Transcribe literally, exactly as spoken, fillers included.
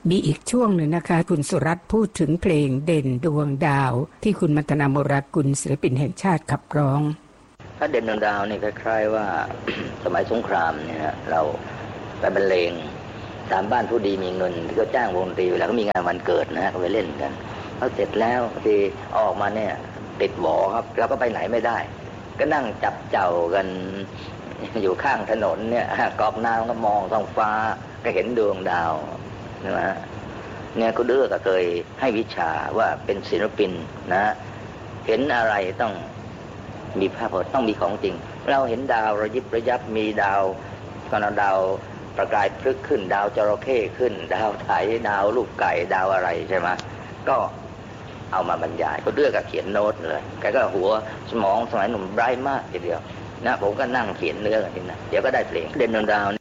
มีอีกช่วงหนึ่งนะคะคุณสุรัตน์พูดถึงเพลงเด่นดวงดาวที่คุณมัทนาโมรากุลศิลปินแห่งชาติขับร้องถ้าเด่นดวงดาวนี่คล้ายๆว่า สมัยสงครามเนี่ยเราไปบรรเลงตามบ้านผู้ดีมีเงินที่เขาจ้างวงดนตรีแล้วก็มีงานวันเกิดนะก็ไปเล่นกันพอเสร็จแล้วที่ออกมาเนี่ยติดหวอครับเราก็ไปไหนไม่ได้ก็นั่งจับเจ้ากันอยู่ข้างถนนเนี่ยกอบน้ำก็มองท้องฟ้าก็เห็นดวงดาวนะเนี่ยก็เดื้อก็เคยให้วิชาว่าเป็นศิลปินนะเห็นอะไรต้องมีภาพต้องมีของจริงเราเห็นดาวระยิบระยับมีดาวก็เอาดาวประกายพลึกขึ้นดาวจระเข้ขึ้นดาวไถดาวลูกไก่ดาวอะไรใช่ไหมก็เอามาบรรยายก็เดื้อกับเขียนโน้ตเลยแกก็หัวสมองสมัยหนุ่มไบรท์มากทีเดียวนะผมก็นั่งเขียนเนื้อกันทีนะเดี๋ยวก็ได้เพลงเด่นดวงดาว